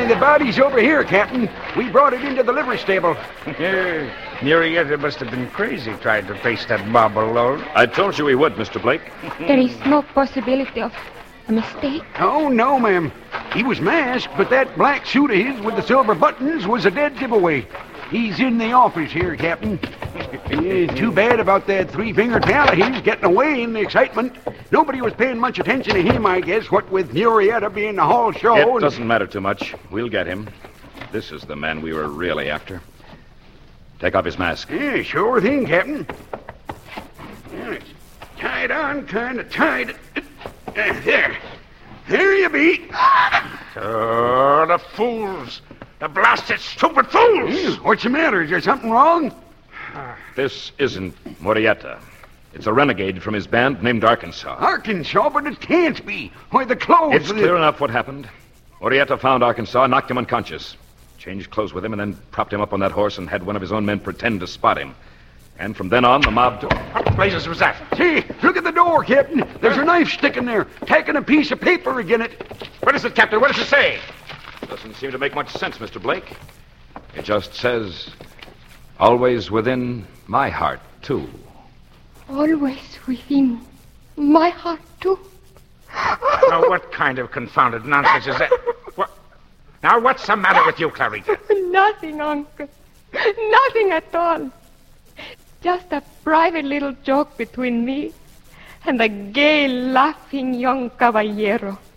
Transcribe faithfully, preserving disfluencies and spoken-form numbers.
the body's over here, Captain. We brought it into the livery stable. Murietta must have been crazy trying to face that mob alone. I told you he would, Mister Blake. There is no possibility of a mistake. Oh, no, ma'am. He was masked, but that black suit of his with the silver buttons was a dead giveaway. He's in the office here, Captain. Yeah, too bad about that three-fingered pal of his getting away in the excitement. Nobody was paying much attention to him, I guess, what with Murietta being the hall show. It and... doesn't matter too much. We'll get him. This is the man we were really after. Take off his mask. Yeah, sure thing, Captain. Yeah, it's tied on, kind of tied. Uh, there. There you be. Oh, the fools. The blasted, stupid fools! Yeah, what's the matter? Is there something wrong? This isn't Murietta. It's a renegade from his band named Arkansas. Arkansas, but it can't be. Why, the clothes... It's clear enough what happened. Murietta found Arkansas, knocked him unconscious, changed clothes with him, and then propped him up on that horse and had one of his own men pretend to spot him. And from then on, the mob... Took... What blazes was that? See, look at the door, Captain. There's a knife sticking there, tacking a piece of paper again it. What is it, Captain? What does it say? Doesn't seem to make much sense, Mister Blake. It just says, always within my heart, too. Always within my heart, too. Now, what kind of confounded nonsense is that? What? Now, what's the matter with you, Clarita? Nothing, Uncle. Nothing at all. Just a private little joke between me and the gay, laughing young caballero.